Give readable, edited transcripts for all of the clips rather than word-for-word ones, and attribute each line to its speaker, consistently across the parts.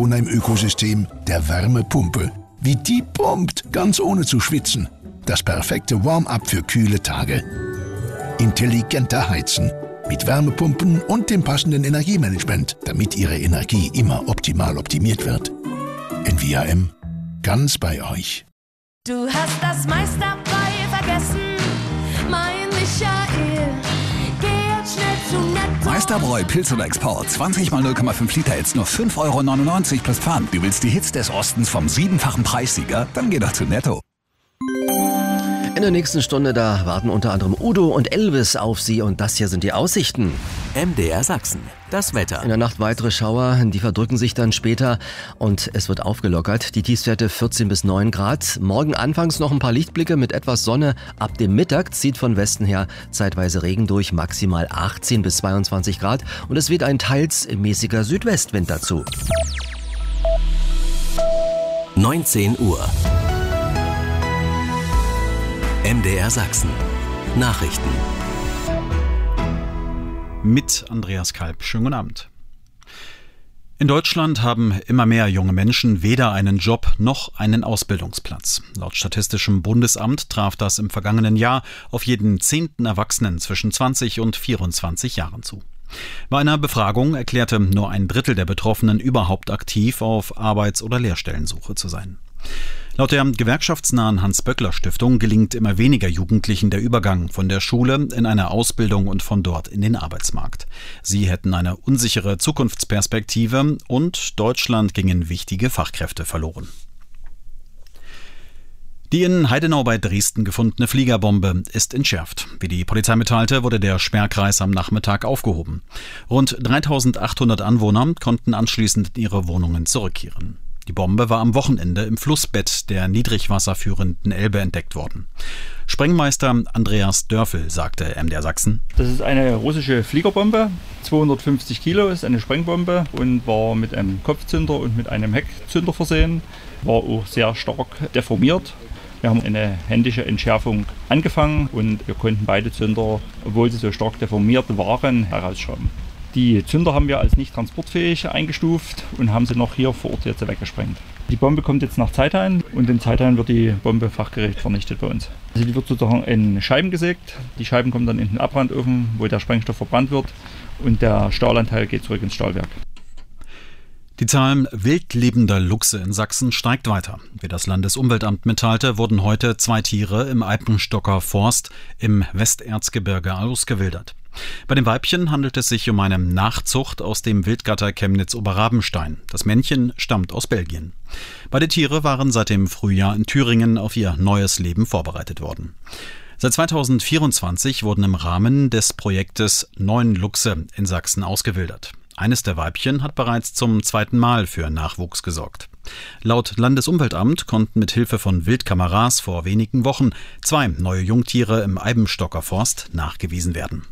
Speaker 1: Wohnheim-Ökosystem der Wärmepumpe. Wie die pumpt, ganz ohne zu schwitzen. Das perfekte Warm-up für kühle Tage. Intelligenter Heizen. Mit Wärmepumpen und dem passenden Energiemanagement, damit Ihre Energie immer optimal optimiert wird. NVAM. Ganz bei euch.
Speaker 2: Du hast das meiste dabei vergessen, mein Michael. Geh jetzt schnell zu Netto.
Speaker 3: Meisterbräu Pilz oder Export. 20 mal 0,5 Liter, jetzt nur 5,99 € plus Pfand. Du willst die Hits des Ostens vom 7-fachen Preissieger? Dann geh doch zu Netto.
Speaker 4: In der nächsten Stunde, da warten unter anderem Udo und Elvis auf Sie und das hier sind die Aussichten.
Speaker 5: MDR Sachsen, das Wetter.
Speaker 4: In der Nacht weitere Schauer, die verdrücken sich dann später und es wird aufgelockert. Die Tiefstwerte 14 bis 9 Grad. Morgen anfangs noch ein paar Lichtblicke mit etwas Sonne. Ab dem Mittag zieht von Westen her zeitweise Regen durch, maximal 18 bis 22 Grad. Und es weht ein teils mäßiger Südwestwind dazu.
Speaker 5: 19 Uhr. MDR Sachsen. Nachrichten.
Speaker 6: Mit Andreas Kalb. Schönen guten Abend. In Deutschland haben immer mehr junge Menschen weder einen Job noch einen Ausbildungsplatz. Laut Statistischem Bundesamt traf das im vergangenen Jahr auf jeden 10. Erwachsenen zwischen 20 und 24 Jahren zu. Bei einer Befragung erklärte nur ein Drittel der Betroffenen überhaupt aktiv auf Arbeits- oder Lehrstellensuche zu sein. Laut der gewerkschaftsnahen Hans-Böckler-Stiftung gelingt immer weniger Jugendlichen der Übergang von der Schule in eine Ausbildung und von dort in den Arbeitsmarkt. Sie hätten eine unsichere Zukunftsperspektive und Deutschland gingen wichtige Fachkräfte verloren. Die in Heidenau bei Dresden gefundene Fliegerbombe ist entschärft. Wie die Polizei mitteilte, wurde der Sperrkreis am Nachmittag aufgehoben. Rund 3.800 Anwohner konnten anschließend in ihre Wohnungen zurückkehren. Die Bombe war am Wochenende im Flussbett der niedrigwasserführenden Elbe entdeckt worden. Sprengmeister Andreas Dörfel sagte MDR Sachsen:
Speaker 7: Das ist eine russische Fliegerbombe, 250 Kilo, ist eine Sprengbombe und war mit einem Kopfzünder und mit einem Heckzünder versehen, war auch sehr stark deformiert. Wir haben eine händische Entschärfung angefangen und wir konnten beide Zünder, obwohl sie so stark deformiert waren, herausschrauben. Die Zünder haben wir als nicht transportfähig eingestuft und haben sie noch hier vor Ort jetzt weggesprengt. Die Bombe kommt jetzt nach Zeithain und in Zeithain wird die Bombe fachgerecht vernichtet bei uns. Also die wird sozusagen in Scheiben gesägt. Die Scheiben kommen dann in den Abbrandofen, wo der Sprengstoff verbrannt wird und der Stahlanteil geht zurück ins Stahlwerk.
Speaker 6: Die Zahl wild lebender Luchse in Sachsen steigt weiter. Wie das Landesumweltamt mitteilte, wurden heute 2 Tiere im Eibenstocker Forst im Westerzgebirge ausgewildert. Bei den Weibchen handelt es sich um eine Nachzucht aus dem Wildgatter Chemnitz-Oberrabenstein. Das Männchen stammt aus Belgien. Beide Tiere waren seit dem Frühjahr in Thüringen auf ihr neues Leben vorbereitet worden. Seit 2024 wurden im Rahmen des Projektes 9 Luchse in Sachsen ausgewildert. Eines der Weibchen hat bereits zum 2. Mal für Nachwuchs gesorgt. Laut Landesumweltamt konnten mit Hilfe von Wildkameras vor wenigen Wochen 2 neue Jungtiere im Eibenstocker Forst nachgewiesen werden.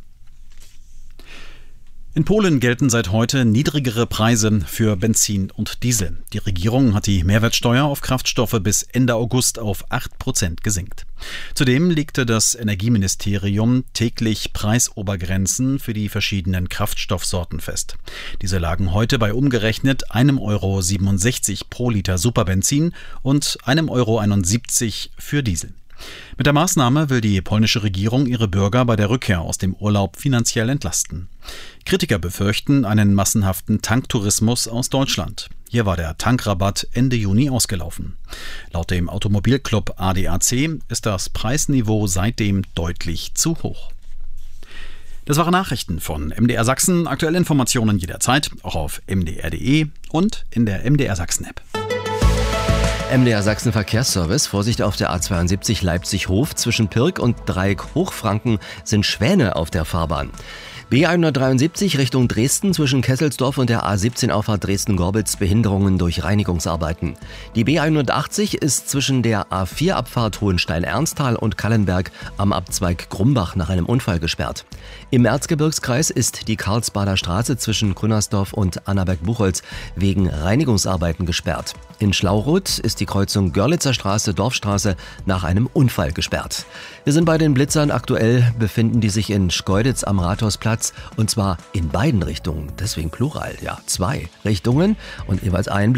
Speaker 6: In Polen gelten seit heute niedrigere Preise für Benzin und Diesel. Die Regierung hat die Mehrwertsteuer auf Kraftstoffe bis Ende August auf 8% gesenkt. Zudem legte das Energieministerium täglich Preisobergrenzen für die verschiedenen Kraftstoffsorten fest. Diese lagen heute bei umgerechnet 1,67 € pro Liter Superbenzin und 1,71 € für Diesel. Mit der Maßnahme will die polnische Regierung ihre Bürger bei der Rückkehr aus dem Urlaub finanziell entlasten. Kritiker befürchten einen massenhaften Tanktourismus aus Deutschland. Hier war der Tankrabatt Ende Juni ausgelaufen. Laut dem Automobilclub ADAC ist das Preisniveau seitdem deutlich zu hoch. Das waren Nachrichten von MDR Sachsen. Aktuelle Informationen jederzeit, auch auf mdr.de und in der MDR Sachsen-App.
Speaker 4: MDR Sachsen Verkehrsservice. Vorsicht auf der A72 Leipzig-Hof. Zwischen Pirk und Dreieck Hochfranken sind Schwäne auf der Fahrbahn. B173 Richtung Dresden zwischen Kesselsdorf und der A17-Auffahrt Dresden-Gorbitz Behinderungen durch Reinigungsarbeiten. Die B180 ist zwischen der A4-Abfahrt Hohenstein-Ernsthal und Kallenberg am Abzweig Grumbach nach einem Unfall gesperrt. Im Erzgebirgskreis ist die Karlsbader Straße zwischen Grünnersdorf und Annaberg-Buchholz wegen Reinigungsarbeiten gesperrt. In Schlauroth ist die Kreuzung Görlitzer Straße-Dorfstraße nach einem Unfall gesperrt. Wir sind bei den Blitzern. Aktuell befinden die sich in Schkeuditz am Rathausplatz und zwar in beiden Richtungen. Deswegen Plural, 2 Richtungen und jeweils ein Blitzer.